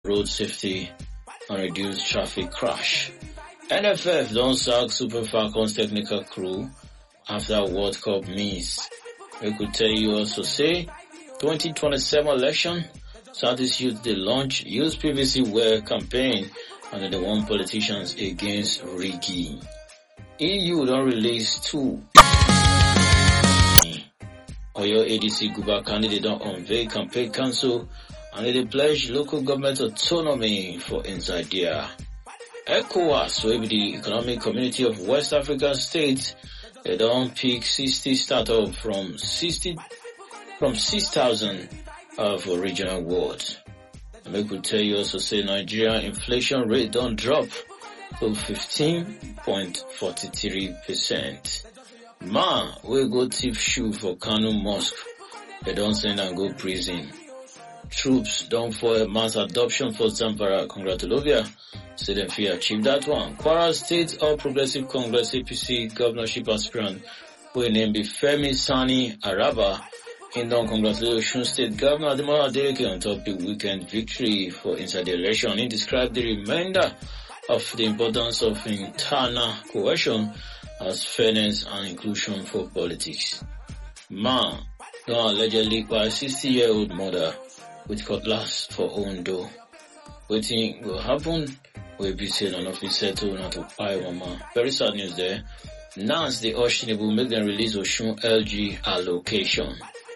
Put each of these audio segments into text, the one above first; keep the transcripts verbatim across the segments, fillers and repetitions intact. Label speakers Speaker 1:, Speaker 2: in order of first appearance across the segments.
Speaker 1: road safety and reduce traffic crash. N F F don't sack Super Falcons technical crew after World Cup miss. We could tell you also say twenty twenty-seven election, Southeast Youth they launch Use P V C Wear campaign and they want politicians against rigging. E U don't release two. Oyo A D C Guba candidate don't unveil campaign council and they pledge local government autonomy for inside there. ECOWAS, will be the Economic Community of West African States, they don't pick sixty startup from sixty from six thousand uh, for regional awards. And we could tell you also say Nigeria inflation rate don't drop to fifteen point four three percent. Man, we go thief shoe for Kanu Mosque. They don't send and go prison. Troops don't for mass adoption for Zamfara. Congratulations. Say them fear achieve that one. Kwara State All Progressive Congress A P C governorship aspirant who named be Femi Sani Araba. In don congratulations State Governor Ademola Adeleke on top big weekend victory for inside the election. He described the remainder of the importance of internal cohesion as fairness and inclusion for politics. Man, don allegedly by a sixty-year-old mother with cutlass for Ondo. Waiting will happen. We'll be saying on office settle not to buy mama. Very sad news there. Nance the Ocean will make them release Oshun L G allocation.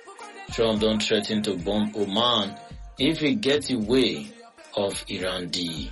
Speaker 1: Trump don't threaten to bomb Oman if he gets the way of Iran D.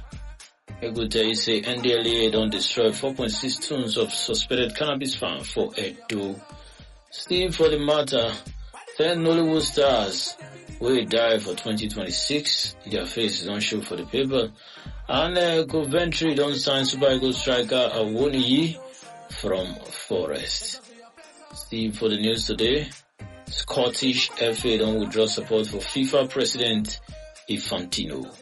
Speaker 1: A good day say N D L E A don't destroy four point six tons of suspected cannabis farm for Edo. Still for the matter, ten Nollywood stars will die for twenty twenty-six. Their faces don't show for the paper. And uh, Coventry don't sign Super Eagles striker Awoniyi from Forest. Still for the news today, Scottish F A don't withdraw support for FIFA President Infantino.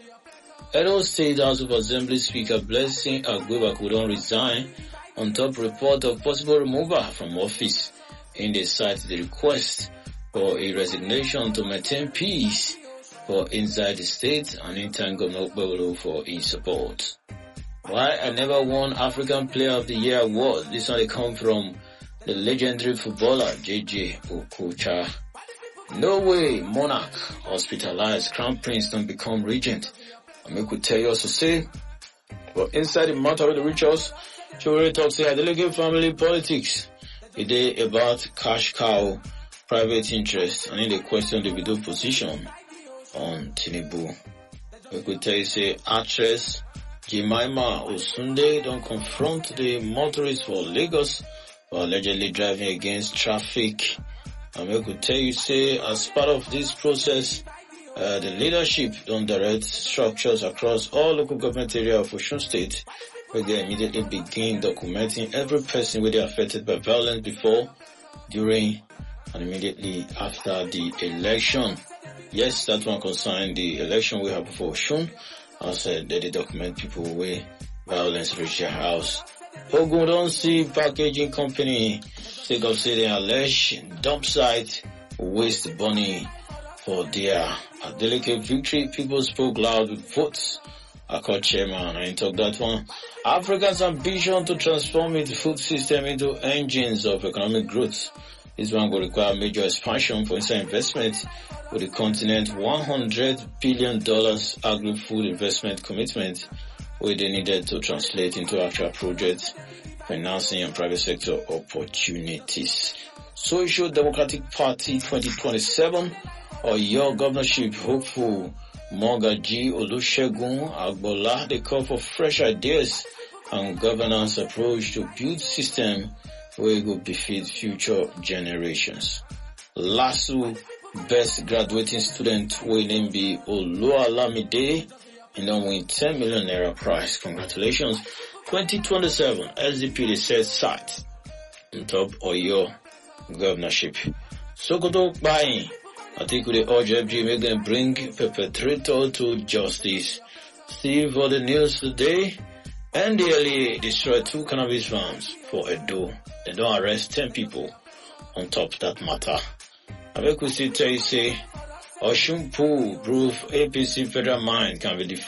Speaker 1: Edo State House of Assembly Speaker Blessing Agwebaku don't resign on top report of possible removal from office. In the cite the request for a resignation to maintain peace for inside the state and in time Governor Okpebholo for his support. Why I never won African Player of the Year award? This one they come from the legendary footballer J J Okocha. No way Monarch hospitalized Crown Prince don't become regent. And we could tell you also say, but inside the matter of the rituals, she already talks say delegate family politics. It is about cash cow, private interest, and in the question the video position on Tinubu. We could tell you say actress Jemima Osunde don't confront the motorists for Lagos for allegedly driving against traffic. And we could tell you say as part of this process, uh, the leadership don't direct structures across all local government areas of Osun State where they immediately begin documenting every person where they are affected by violence before, during, and immediately after the election. Yes, that one concerned the election we have before Osun. As uh, they, they document people where violence reach their house. Ogun don't see packaging company take up say they allege dump site waste money for their delicate victory. People spoke loud with votes. I called chairman and talk that one. Africa's ambition to transform its food system into engines of economic growth. This one will require major expansion for inside investment with the continent one hundred billion dollars agri-food investment commitment where they needed to translate into actual projects, financing and private sector opportunities. Social Democratic Party twenty twenty-seven or your governorship hopeful Mogaji Olusegun Agbola, they call for fresh ideas and governance approach to build system where it will befit future generations. Lasso best graduating student will name be Oluwalamide and then win ten million naira prize. Congratulations. twenty twenty-seven S D P they set sight on top of your governorship. Sokoto buying. I think we urge F G make them bring perpetrator to justice. Steve for the news today. N D L E A destroyed two cannabis farms for Edo. They don't arrest ten people on top of that matter. I make we see tell you say Oshun Pool proof A P C federal mine can be defeated.